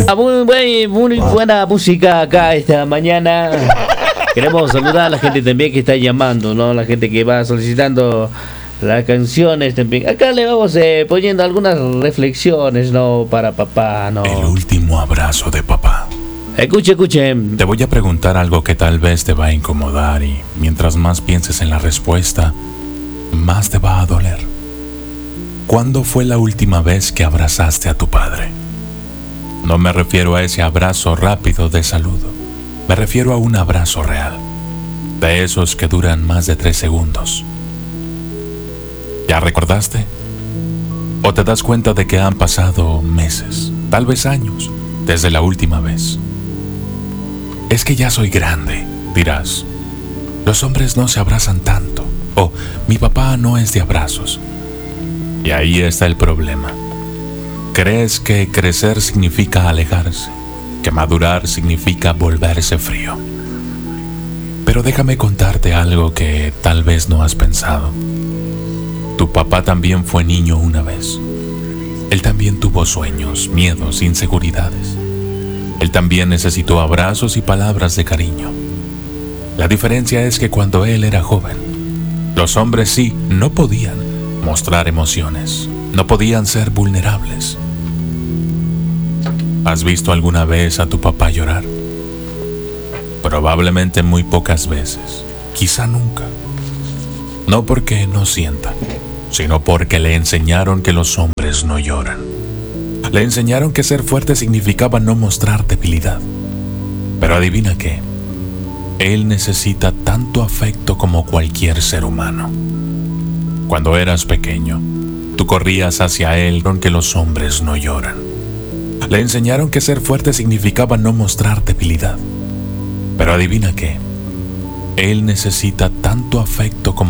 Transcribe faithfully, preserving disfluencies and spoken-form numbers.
Ah, muy, muy, muy buena música acá esta mañana. Queremos saludar a la gente también que está llamando, ¿no? La gente que va solicitando las canciones también. Acá le vamos eh, poniendo algunas reflexiones, ¿no? Para papá, ¿no? El último abrazo de papá. Escuche, escuche. Te voy a preguntar algo que tal vez te va a incomodar y mientras más pienses en la respuesta, más te va a doler. ¿Cuándo fue la última vez que abrazaste a tu padre? No me refiero a ese abrazo rápido de saludo. Me refiero a un abrazo real, de esos que duran más de tres segundos. ¿Ya recordaste? ¿O te das cuenta de que han pasado meses, tal vez años, desde la última vez? Es que ya soy grande, dirás. Los hombres no se abrazan tanto. O mi papá no es de abrazos. Y ahí está el problema. Crees que crecer significa alejarse, que madurar significa volverse frío. Pero déjame contarte algo que tal vez no has pensado. Tu papá también fue niño una vez. Él también tuvo sueños, miedos, inseguridades. Él también necesitó abrazos y palabras de cariño. La diferencia es que cuando él era joven, los hombres sí no podían mostrar emociones, no podían ser vulnerables. ¿Has visto alguna vez a tu papá llorar? Probablemente muy pocas veces, quizá nunca. No porque no sienta, sino porque le enseñaron que los hombres no lloran. Le enseñaron que ser fuerte significaba no mostrar debilidad. Pero adivina qué, él necesita tanto afecto como cualquier ser humano. Cuando eras pequeño, tú corrías hacia él con que los hombres no lloran. Le enseñaron que ser fuerte significaba no mostrar debilidad. Pero adivina qué, él necesita tanto afecto como